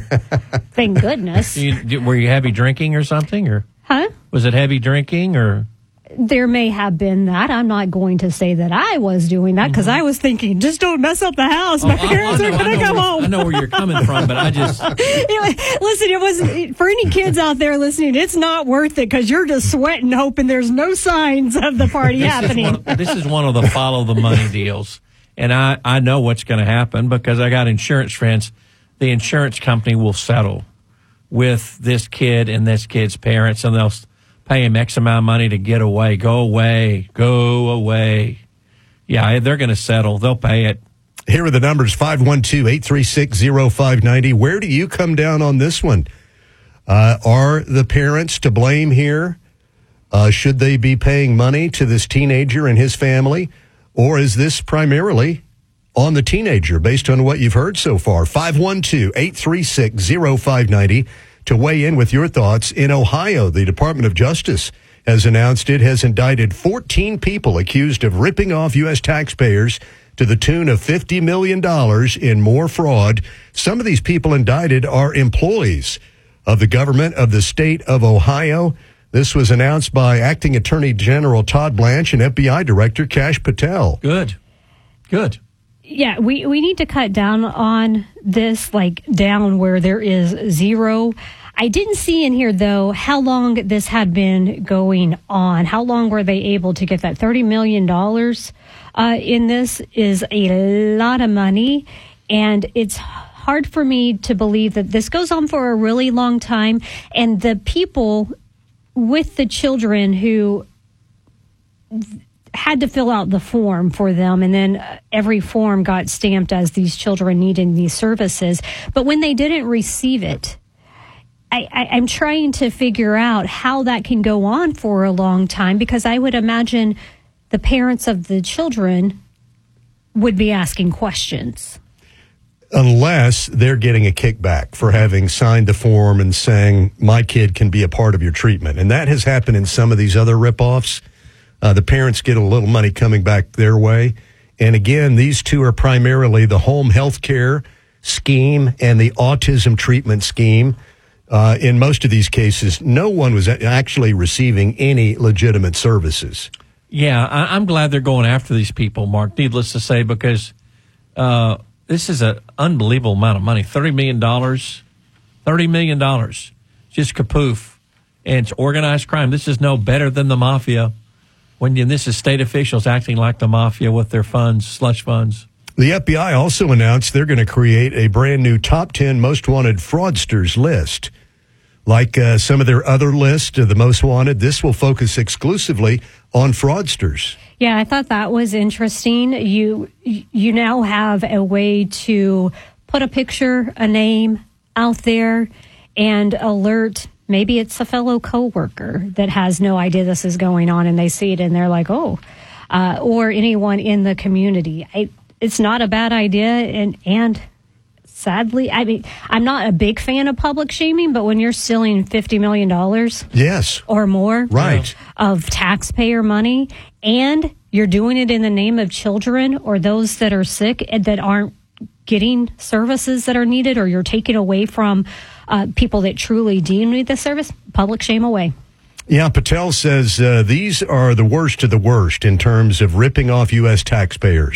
Thank goodness. You, were you heavy drinking or something? Or Huh? was it heavy drinking or? There may have been that. I'm not going to say that I was doing that because I was thinking, just don't mess up the house. My Oh, I- parents I are know- going I to know come where- home. I know where you're coming from, but I just. It- listen, it was for any kids out there listening. It's not worth it because you're just sweating, hoping there's no signs of the party This is, happening. one, this is one of the follow the money deals. And I, I know what's going to happen because I got insurance friends. The insurance company will settle with this kid and this kid's parents, and they'll pay him X amount of money to get away. Go away. Go away. Yeah, they're going to settle. They'll pay it. Here are the numbers, five one two, eight three six, zero five nine zero. Where do you come down on this one? Uh, are the parents to blame here? Uh, should they be paying money to this teenager and his family? Or is this primarily on the teenager based on what you've heard so far? five one two, eight three six, zero five nine zero to weigh in with your thoughts. In Ohio, the Department of Justice has announced it has indicted fourteen people accused of ripping off U S taxpayers to the tune of fifty million dollars in more fraud. Some of these people indicted are employees of the government of the state of Ohio. This was announced by Acting Attorney General Todd Blanche and F B I Director Kash Patel. Good. Good. Yeah, we, we need to cut down on this, like down where there is zero. I didn't see in here, though, how long this had been going on. How long were they able to get that? thirty million dollars uh, in this is a lot of money, and it's hard for me to believe that this goes on for a really long time, and the people with the children who had to fill out the form for them, and then every form got stamped as these children needing these services. But when they didn't receive it, I, I, I'm trying to figure out how that can go on for a long time, because I would imagine the parents of the children would be asking questions. Unless they're getting a kickback for having signed the form and saying, my kid can be a part of your treatment. And that has happened in some of these other ripoffs. Uh, the parents get a little money coming back their way. And again, these two are primarily the home health care scheme and the autism treatment scheme. Uh, in most of these cases, no one was actually receiving any legitimate services. Yeah, I, I'm glad they're going after these people, Mark, needless to say, because uh, this is an unbelievable amount of money. thirty million dollars. thirty million dollars. Just kapoof. And it's organized crime. This is no better than the mafia. When you, this is state officials acting like the mafia with their funds, slush funds. The F B I also announced they're going to create a brand new top ten most wanted fraudsters list. Like uh, some of their other lists of the most wanted, this will focus exclusively on fraudsters. Yeah, I thought that was interesting. You you now have a way to put a picture, a name out there and alert. Maybe it's a fellow coworker that has no idea this is going on, and they see it and they're like, oh, uh, or anyone in the community. I, it's not a bad idea. And, and sadly, I mean, I'm not a big fan of public shaming, but when you're stealing fifty million dollars yes, or more right. of taxpayer money, and you're doing it in the name of children or those that are sick and that aren't getting services that are needed, or you're taking away from uh, people that truly do need the service, public shame away. Yeah, Patel says uh, these are the worst of the worst in terms of ripping off U S taxpayers.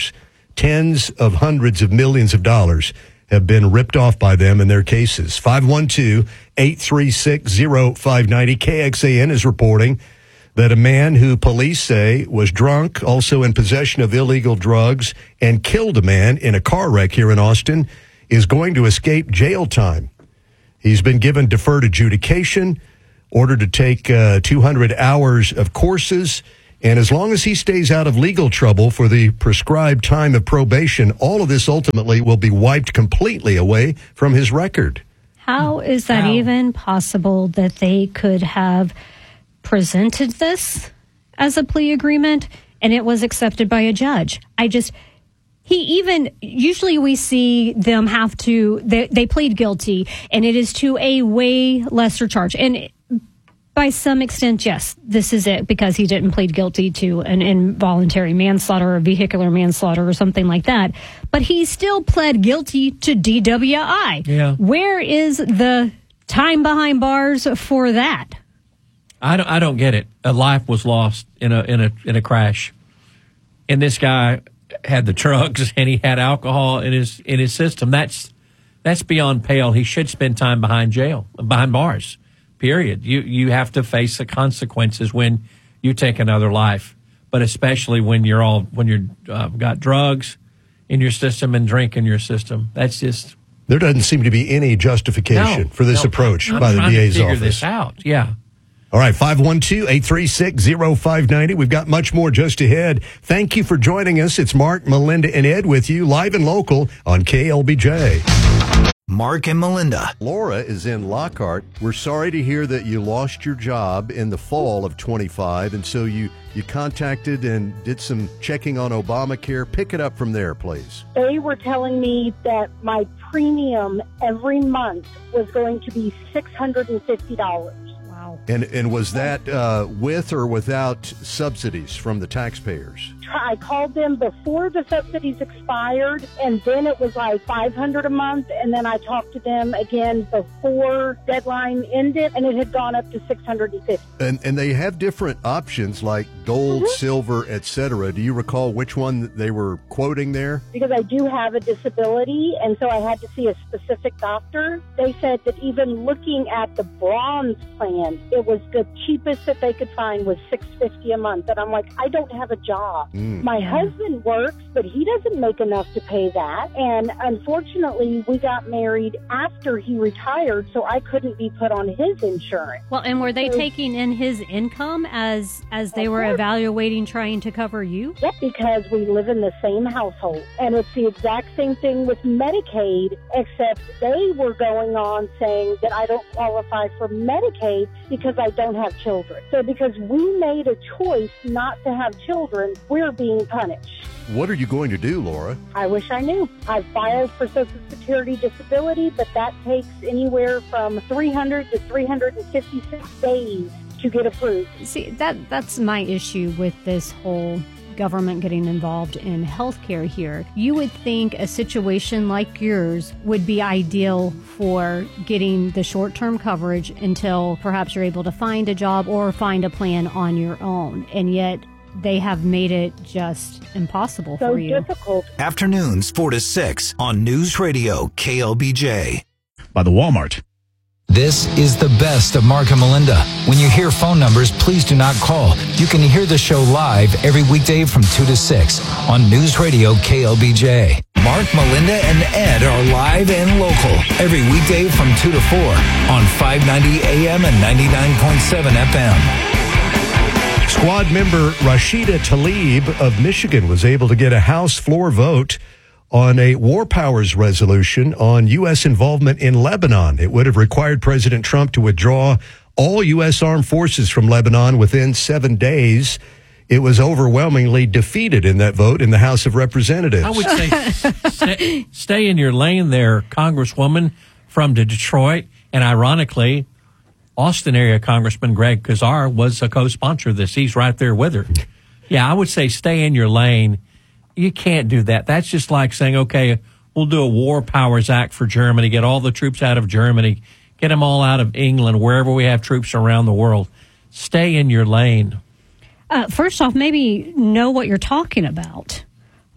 Tens of hundreds of millions of dollars have been ripped off by them in their cases. five one two, eight three six, zero five nine zero. K X A N is reporting that a man who police say was drunk, also in possession of illegal drugs, and killed a man in a car wreck here in Austin is going to escape jail time. He's been given deferred adjudication, ordered to take uh, two hundred hours of courses, and as long as he stays out of legal trouble for the prescribed time of probation, all of this ultimately will be wiped completely away from his record. How is that How? even possible that they could have presented this as a plea agreement and it was accepted by a judge? I just, he even, usually we see them have to, they, they plead guilty and it is to a way lesser charge. And by some extent, yes, this is it because he didn't plead guilty to an involuntary manslaughter or vehicular manslaughter or something like that. But he still pled guilty to D W I. Yeah. Where is the time behind bars for that? I don't, I don't get it. A life was lost in a in a in a crash, and this guy had the drugs and he had alcohol in his in his system. That's that's beyond pale. He should spend time behind jail, behind bars. Period. You you have to face the consequences when you take another life, but especially when you're all when you're uh, got drugs in your system and drink in your system. That's just There doesn't seem to be any justification no, for this no, approach I'm by the trying D to A's figure office. this out. Yeah. All right, five one two, eight three six, zero five nine zero. We've got much more just ahead. Thank you for joining us. It's Mark, Melinda, and Ed with you, live and local on K L B J. Mark and Melinda. Laura is in Lockhart. We're sorry to hear that you lost your job in the fall of twenty-five, and so you, you contacted and did some checking on Obamacare. Pick it up from there, please. They were telling me that my premium every month was going to be six hundred fifty dollars. Wow. And and was that uh, with or without subsidies from the taxpayers? I called them before the subsidies expired, and then it was like five hundred dollars a month, and then I talked to them again before deadline ended, and it had gone up to six hundred fifty dollars. And and they have different options like gold, Mm-hmm. silver, et cetera. Do you recall which one they were quoting there? Because I do have a disability, and so I had to see a specific doctor. They said that even looking at the bronze plan, it was the cheapest that they could find was six hundred fifty dollars a month. And I'm like, I don't have a job. Mm. My husband works, but he doesn't make enough to pay that. And unfortunately, we got married after he retired, so I couldn't be put on his insurance. Well, and were they So- taking in his income as as they Of were course. evaluating trying to cover you? Yep, because we live in the same household. And it's the exact same thing with Medicaid, except they were going on saying that I don't qualify for Medicaid because I don't have children. So because we made a choice not to have children, we're being punished. What are you going to do, Laura? I wish I knew. I filed for Social Security disability, but that takes anywhere from three hundred to three hundred fifty-six days to get approved. See, that that's my issue with this whole government getting involved in healthcare here. You would think a situation like yours would be ideal for getting the short-term coverage until perhaps you're able to find a job or find a plan on your own. And yet they have made it just impossible So for you. difficult. Afternoons four to six on News Radio K L B J. By the Walmart. This is the best of Mark and Melinda. When you hear phone numbers, please do not call. You can hear the show live every weekday from two to six on News Radio K L B J. Mark, Melinda, and Ed are live and local every weekday from two to four on five ninety A M and ninety-nine point seven F M. Squad member Rashida Tlaib of Michigan was able to get a House floor vote on a war powers resolution on U S involvement in Lebanon. It would have required President Trump to withdraw all U S armed forces from Lebanon within seven days. It was overwhelmingly defeated in that vote in the House of Representatives. I would say stay, stay in your lane there, Congresswoman from Detroit. And ironically, Austin area Congressman Greg Kazar was a co-sponsor of this. He's right there with her. Yeah, I would say stay in your lane. You can't do that. That's just like saying, okay, we'll do a War Powers Act for Germany, get all the troops out of Germany, get them all out of England, wherever we have troops around the world. Stay in your lane. Uh, first off, maybe know what you're talking about.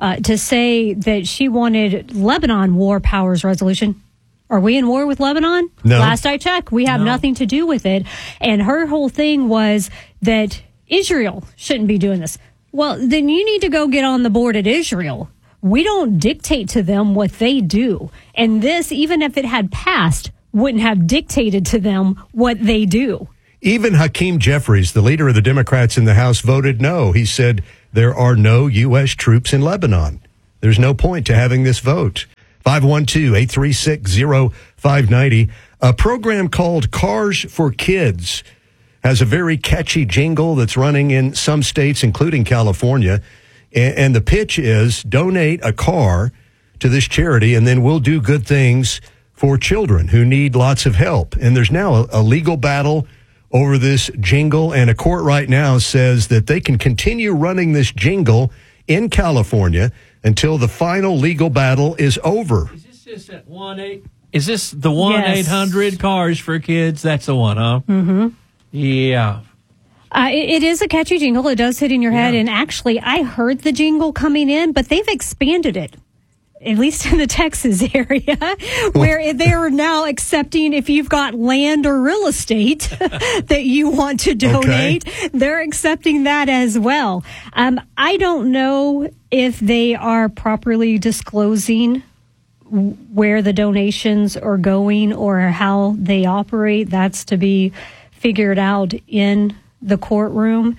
uh, to say that she wanted Lebanon war powers resolution. Are we in war with Lebanon? No. Last I checked, we have No. nothing to do with it. And her whole thing was that Israel shouldn't be doing this. Well, then you need to go get on the board at Israel. We don't dictate to them what they do. And this, even if it had passed, wouldn't have dictated to them what they do. Even Hakeem Jeffries, the leader of the Democrats in the House, voted no. He said there are no U S troops in Lebanon. There's no point to having this vote. five one two, eight three six, zero five nine zero. A program called Cars for Kids has a very catchy jingle that's running in some states, including California. And, and the pitch is donate a car to this charity, and then we'll do good things for children who need lots of help. And there's now a, a legal battle over this jingle, and a court right now says that they can continue running this jingle in California until the final legal battle is over. Is this just at one eight? Is this the one eight hundred Cars for Kids? That's the one, huh? Mm-hmm. Yeah. Uh, it, it is a catchy jingle. It does hit in your head. And actually, I heard the jingle coming in, but they've expanded it, at least in the Texas area, where they are now accepting if you've got land or real estate that you want to donate, okay. They're accepting that as well. Um, I don't know if they are properly disclosing where the donations are going or how they operate. That's to be figured out in the courtroom.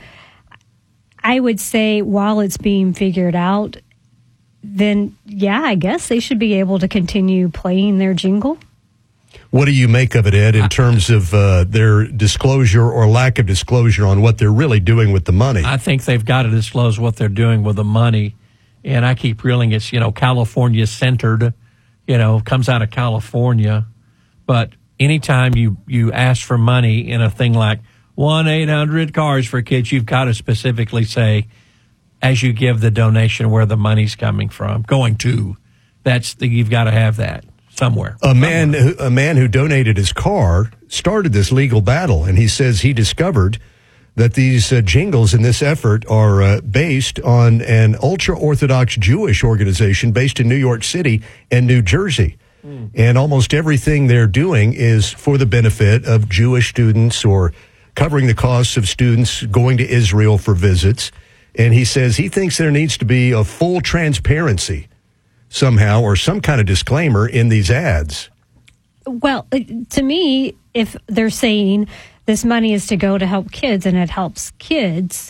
I would say while it's being figured out, then, yeah, I guess they should be able to continue playing their jingle. What do you make of it, Ed, in terms of uh, their disclosure or lack of disclosure on what they're really doing with the money? I think they've got to disclose what they're doing with the money. And I keep reeling it's, you know, California-centered, you know, comes out of California. But anytime you, you ask for money in a thing like one eight hundred Cars for Kids, you've got to specifically say, as you give the donation, where the money's coming from, going to. That's the, you've got to have that somewhere. A man, who, a man who donated his car started this legal battle, and he says he discovered that these uh, jingles in this effort are uh, based on an ultra-Orthodox Jewish organization based in New York City and New Jersey. Mm. And almost everything they're doing is for the benefit of Jewish students or covering the costs of students going to Israel for visits. And he says he thinks there needs to be a full transparency somehow or some kind of disclaimer in these ads. Well, to me, if they're saying this money is to go to help kids and it helps kids,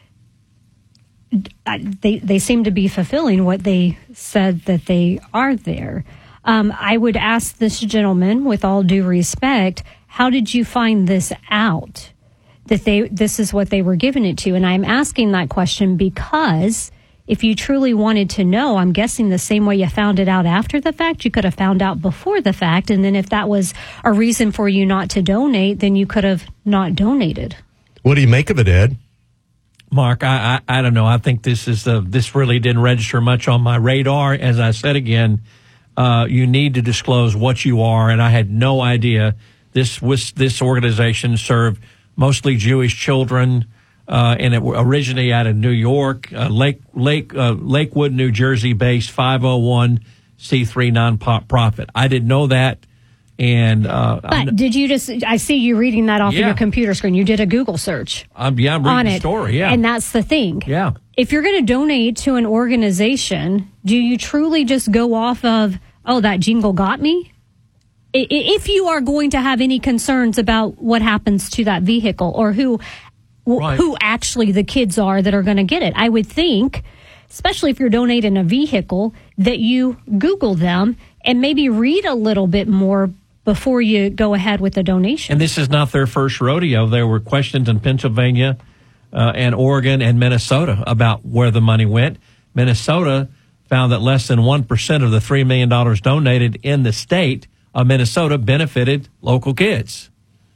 they they seem to be fulfilling what they said that they are there. Um, I would ask this gentleman, with all due respect, how did you find this out? That they this is what they were giving it to. And I'm asking that question because if you truly wanted to know, I'm guessing the same way you found it out after the fact, you could have found out before the fact. And then if that was a reason for you not to donate, then you could have not donated. What do you make of it, Ed? Mark, I I, I don't know. I think this is uh, this really didn't register much on my radar. As I said again, uh, you need to disclose what you are. And I had no idea this was this organization served mostly Jewish children, uh, and it originated out of New York, uh, Lake Lake uh, Lakewood, New Jersey-based five oh one c three nonprofit. I didn't know that, and uh, but I'm, did you just? I see you reading that off yeah. of your computer screen. You did a Google search. Um, yeah, I'm reading on the it, story. Yeah, and that's the thing. Yeah, if you're going to donate to an organization, do you truly just go off of, oh, that jingle got me? If you are going to have any concerns about what happens to that vehicle or who right. who actually the kids are that are going to get it, I would think, especially if you're donating a vehicle, that you Google them and maybe read a little bit more before you go ahead with the donation. And this is not their first rodeo. There were questions in Pennsylvania uh, and Oregon and Minnesota about where the money went. Minnesota found that less than one percent of the three million dollars donated in the state of Minnesota benefited local kids.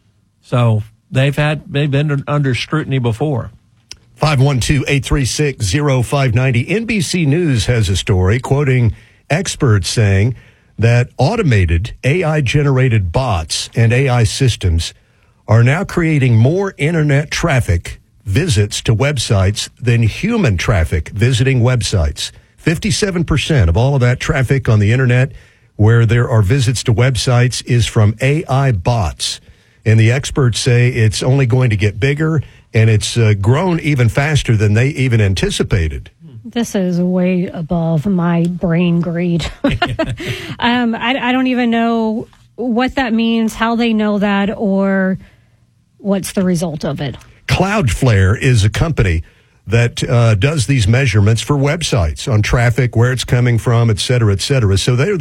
So they've had they've been under scrutiny before. five one two, eight three six, zero five nine zero. N B C News has a story quoting experts saying that automated A I-generated bots and A I systems are now creating more internet traffic visits to websites than human traffic visiting websites. fifty-seven percent of all of that traffic on the internet where there are visits to websites is from A I bots. And the experts say it's only going to get bigger, and it's uh, grown even faster than they even anticipated. This is way above my brain greed. um, I, I don't even know what that means, how they know that, or what's the result of it. Cloudflare is a company that uh, does these measurements for websites on traffic, where it's coming from, et cetera, et cetera. So they're